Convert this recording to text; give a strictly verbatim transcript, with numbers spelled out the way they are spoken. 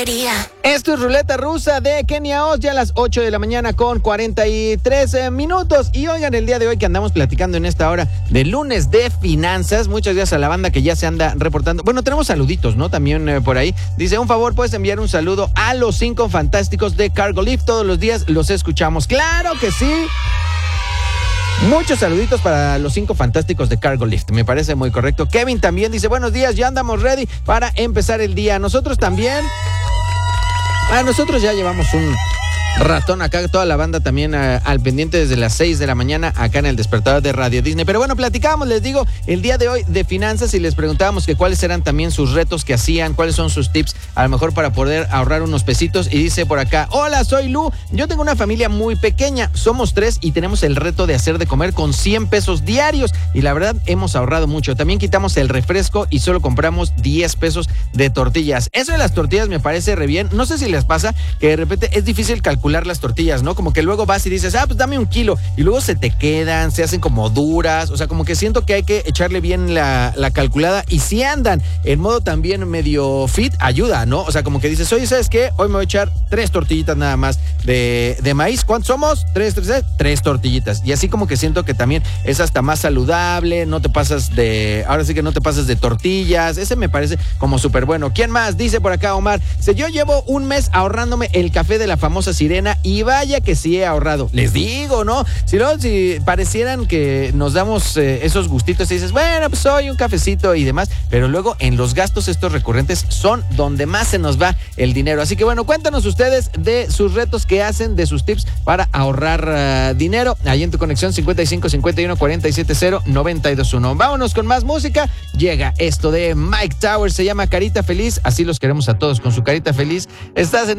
lotería. Esto es Ruleta Rusa de Kenia Os, ya a las ocho de la mañana con cuarenta y tres eh, minutos. Y oigan, el día de hoy que andamos platicando en esta hora de lunes de finanzas, muchas gracias a la banda que ya se anda reportando. Bueno, tenemos saluditos, ¿no? También eh, por ahí. Dice, un favor, puedes enviar un saludo a los cinco fantásticos de Cargo Lift. Todos los días los escuchamos. ¡Claro que sí! Muchos saluditos para los cinco fantásticos de Cargo Lift, me parece muy correcto. Kevin también dice, buenos días, ya andamos ready para empezar el día. Nosotros también, ah, nosotros ya llevamos un ratón acá, toda la banda también uh, al pendiente desde las seis de la mañana acá en el despertador de Radio Disney. Pero bueno, platicábamos, les digo, el día de hoy de finanzas y les preguntábamos que cuáles eran también sus retos que hacían, cuáles son sus tips, a lo mejor para poder ahorrar unos pesitos. Y dice por acá, hola, soy Lu, yo tengo una familia muy pequeña, somos tres y tenemos el reto de hacer de comer con cien pesos diarios y la verdad hemos ahorrado mucho. También quitamos el refresco y solo compramos diez pesos de tortillas. Eso de las tortillas me parece re bien. No sé si les pasa que de repente es difícil calcular las tortillas, ¿no? Como que luego vas y dices, ah, pues dame un kilo, y luego se te quedan, se hacen como duras, o sea, como que siento que hay que echarle bien la, la calculada, y si andan en modo también medio fit, ayuda, ¿no? O sea, como que dices, oye, ¿sabes qué? Hoy me voy a echar tres tortillitas nada más de, de maíz. ¿Cuántos somos? Tres, tres, tres, tres tortillitas, y así como que siento que también es hasta más saludable, no te pasas de, ahora sí que no te pasas de tortillas, ese me parece como súper bueno. ¿Quién más? Dice por acá Omar, si yo llevo un mes ahorrándome el café de la famosa Sirena, y vaya que sí he ahorrado. Les digo, ¿no? Si no, si parecieran que nos damos eh, esos gustitos y dices, bueno, pues soy un cafecito y demás, pero luego en los gastos estos recurrentes son donde más se nos va el dinero. Así que bueno, cuéntanos ustedes de sus retos que hacen, de sus tips para ahorrar uh, dinero. Ahí en tu conexión cincuenta y cinco, cincuenta y uno, cuarenta y siete, cero, noventa y dos, uno. Vámonos con más música. Llega esto de Mike Towers, se llama Carita Feliz. Así los queremos a todos con su carita feliz. Estás en